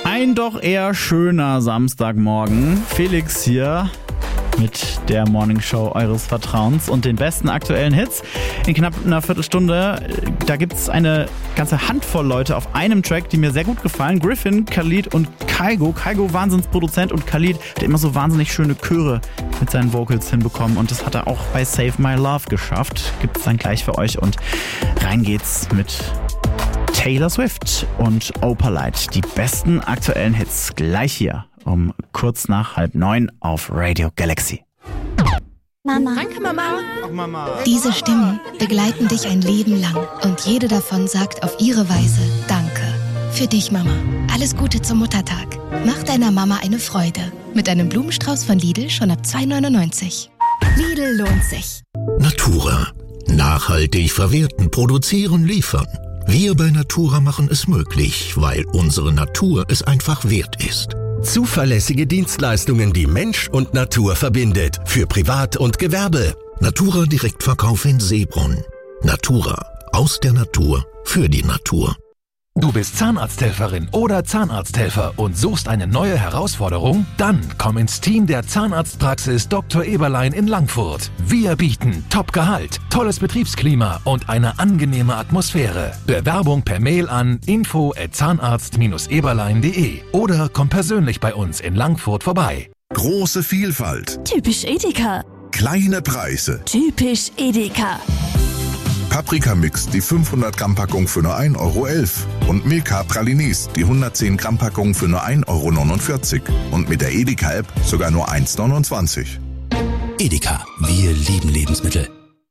Ein doch eher schöner Samstagmorgen. Felix hier mit der Morningshow eures Vertrauens und den besten aktuellen Hits. In knapp einer Viertelstunde, da gibt es eine ganze Handvoll Leute auf einem Track, die mir sehr gut gefallen. Griffin, Khalid und Kygo. Kygo Wahnsinnsproduzent und Khalid hat immer so wahnsinnig schöne Chöre mit seinen Vocals hinbekommen. Und das hat er auch bei Save My Love geschafft. Gibt es dann gleich für euch und rein geht's mit Taylor Swift und Opalite. Die besten aktuellen Hits gleich hier um kurz nach 8:30 auf Radio Galaxy. Mama. Danke, Mama. Ach, Mama. Diese Stimmen begleiten dich ein Leben lang und jede davon sagt auf ihre Weise Danke. Für dich, Mama. Alles Gute zum Muttertag. Mach deiner Mama eine Freude. Mit einem Blumenstrauß von Lidl schon ab 2,99 €. Lidl lohnt sich. Natura. Nachhaltig verwerten, produzieren, liefern. Wir bei Natura machen es möglich, weil unsere Natur es einfach wert ist. Zuverlässige Dienstleistungen, die Mensch und Natur verbindet. Für Privat und Gewerbe. Natura Direktverkauf in Seebrunn. Natura. Aus der Natur. Für die Natur. Du bist Zahnarzthelferin oder Zahnarzthelfer und suchst eine neue Herausforderung? Dann komm ins Team der Zahnarztpraxis Dr. Eberlein in Langfurt. Wir bieten Top-Gehalt, tolles Betriebsklima und eine angenehme Atmosphäre. Bewerbung per Mail an info@zahnarzt-eberlein.de oder komm persönlich bei uns in Langfurt vorbei. Große Vielfalt. Typisch Edeka. Kleine Preise. Typisch Edeka. Paprika-Mix, die 500 Gramm Packung für nur 1,11 € und Milka Pralines, die 110 Gramm Packung für nur 1,49 € und mit der Edeka-App sogar nur 1,29 €. Edeka, wir lieben Lebensmittel.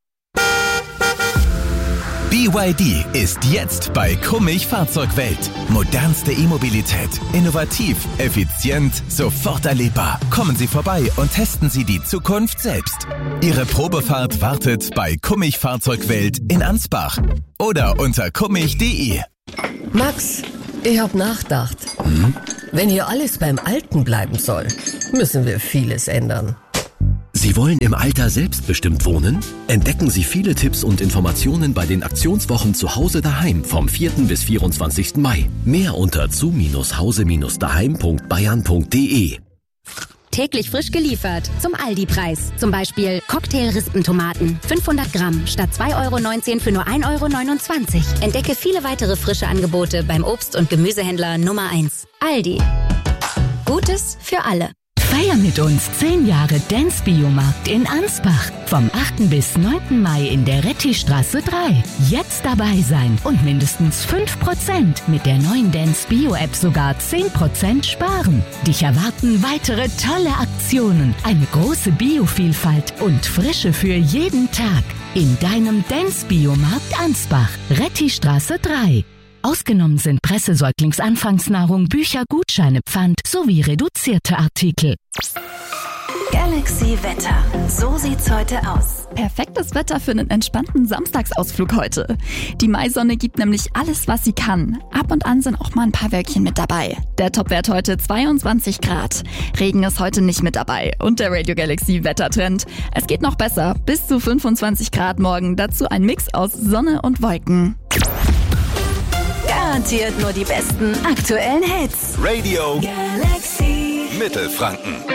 BYD ist jetzt bei Kummich Fahrzeugwelt. Modernste E-Mobilität, innovativ, effizient, sofort erlebbar. Kommen Sie vorbei und testen Sie die Zukunft selbst. Ihre Probefahrt wartet bei Kummich Fahrzeugwelt in Ansbach oder unter kummich.de. Max, ich hab nachgedacht. Wenn hier alles beim Alten bleiben soll, müssen wir vieles ändern. Sie wollen im Alter selbstbestimmt wohnen? Entdecken Sie viele Tipps und Informationen bei den Aktionswochen zu Hause daheim vom 4. bis 24. Mai. Mehr unter zu-hause-daheim.bayern.de. Täglich frisch geliefert zum Aldi-Preis. Zum Beispiel Cocktail-Rispentomaten 500 Gramm statt 2,19 € für nur 1,29 €. Entdecke viele weitere frische Angebote beim Obst- und Gemüsehändler Nummer 1. Aldi. Gutes für alle. Feier mit uns 10 Jahre Dance Biomarkt in Ansbach. Vom 8. bis 9. Mai in der Rettistraße 3. Jetzt dabei sein und mindestens 5% mit der neuen Dance Bio App sogar 10% sparen. Dich erwarten weitere tolle Aktionen, eine große Biovielfalt und Frische für jeden Tag. In deinem Dance Biomarkt Ansbach, Rettistraße 3. Ausgenommen sind Pressesäuglingsanfangsnahrung, Bücher, Gutscheine, Pfand sowie reduzierte Artikel. Galaxy Wetter. So sieht's heute aus. Perfektes Wetter für einen entspannten Samstagsausflug heute. Die Maisonne gibt nämlich alles, was sie kann. Ab und an sind auch mal ein paar Wölkchen mit dabei. Der Topwert heute 22 Grad. Regen ist heute nicht mit dabei. Und der Radio Galaxy Wettertrend. Es geht noch besser. Bis zu 25 Grad morgen. Dazu ein Mix aus Sonne und Wolken. Garantiert nur die besten aktuellen Hits. Radio Galaxy Mittelfranken.